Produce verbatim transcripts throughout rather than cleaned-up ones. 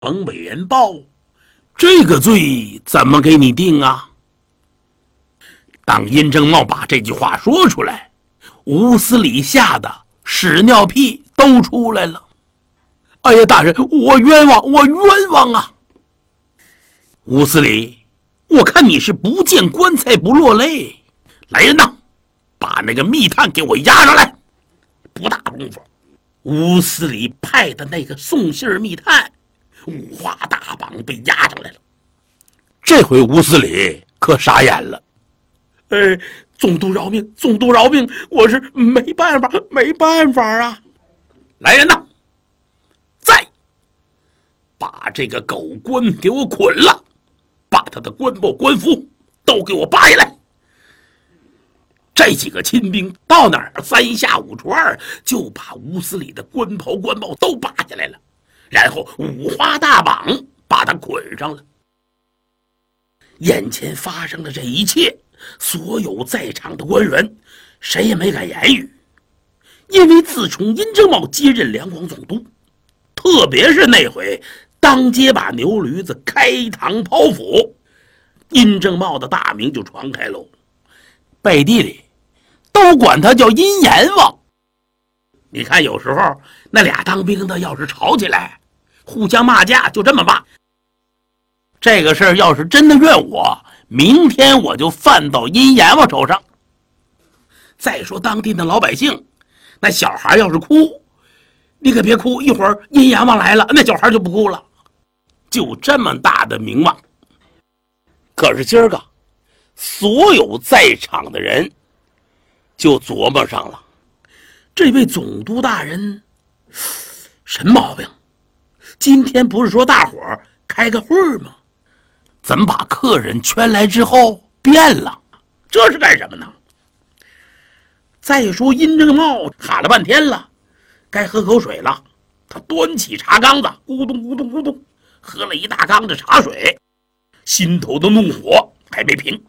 防伪人报，这个罪怎么给你定啊？当殷正茂把这句话说出来，吴司礼吓得屎尿屁都出来了。哎呀，大人，我冤枉，我冤枉啊！吴司礼，我看你是不见棺材不落泪。来人呐，把那个密探给我押上来。不大功夫，吴司礼派的那个送信密探五花大绑被押上来了。这回吴司礼可傻眼了。呃，总督饶命，总督饶命，我是没办法，没办法啊！来人呐，再把这个狗官给我捆了，把他的官帽官服都给我扒下来。这几个亲兵到哪儿，三下五除二就把吴司礼的官袍官帽都扒下来了，然后五花大绑把他捆上了。眼前发生的这一切，所有在场的官员谁也没敢言语，因为自从殷正茂接任两广总督，特别是那回当街把牛驴子开膛剖腹，殷正茂的大名就传开喽，背地里都管他叫殷阎王。你看有时候那俩当兵的要是吵起来，互相骂架，就这么骂。这个事儿要是真的怨我，明天我就犯到殷阎王手上。再说当地的老百姓，那小孩要是哭，你可别哭，一会儿殷阎王来了，那小孩就不哭了。就这么大的名望。可是今儿个所有在场的人就琢磨上了，这位总督大人什么毛病？今天不是说大伙儿开个会吗？怎么把客人圈来之后变了？这是干什么呢？再说殷正茂喊了半天了，该喝口水了。他端起茶缸子，咕咚咕咚咕咚喝了一大缸的茶水，心头的怒火还没平。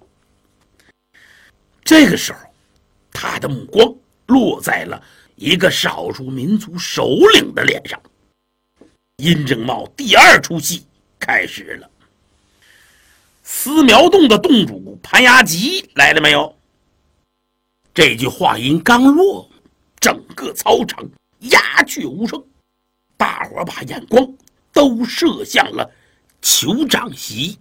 这个时候，他的目光落在了一个少数民族首领的脸上。殷正茂第二出戏开始了。司苗洞的洞主盘牙吉来了没有？这句话音刚落，整个操场鸦雀无声，大伙把眼光都射向了酋长席。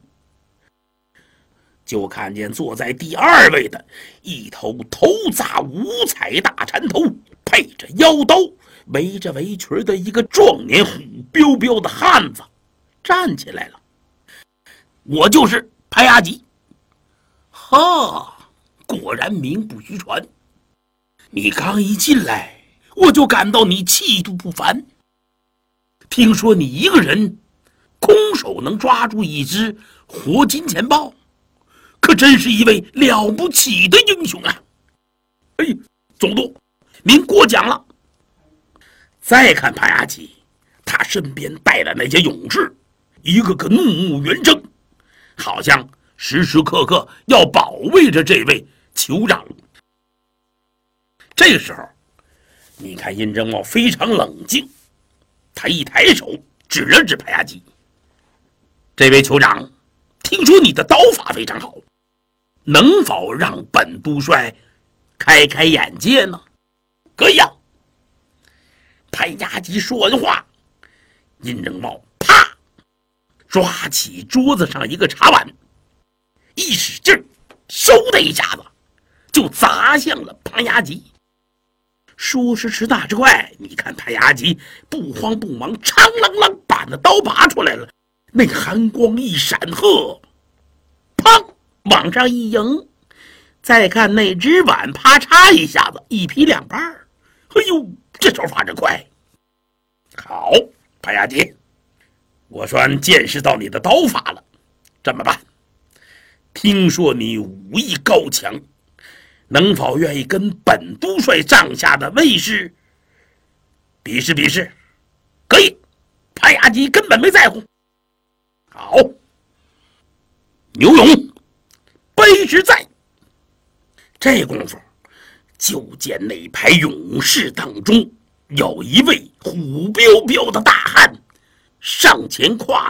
就看见坐在第二位的一头头扎五彩大缠头，配着腰刀，围着围裙的一个壮年虎彪彪的汉子站起来了。我就是盘牙吉。哈，果然名不虚传。你刚一进来，我就感到你气度不凡。听说你一个人空手能抓住一只活金钱豹，可真是一位了不起的英雄啊！哎，总督，您过奖了。再看盘牙吉，他身边带的那些勇士，一个个怒目圆睁，好像时时刻刻要保卫着这位酋长。这个时候，你看殷正茂非常冷静，他一抬手指了指盘牙吉：“这位酋长，听说你的刀法非常好，能否让本督帅开开眼界呢？”“可以啊。”盘牙吉说完话，殷正茂啪抓起桌子上一个茶碗，一使劲，嗖的一下子就砸向了盘牙吉。说时迟，那时快，你看盘牙吉不慌不忙，苍啷啷把那刀拔出来了，那寒光一闪赫，砰往上一迎，再看那只碗，啪嚓一下子一劈两半。哎呦，这手法真快！好，盘牙吉，我算见识到你的刀法了。这么办？听说你武艺高强，能否愿意跟本督帅帐下的卫士比试比试？可以，盘牙吉根本没在乎。好，牛勇，卑职在。这功夫，就见那排勇士当中有一位虎彪彪的大汉， 上前跨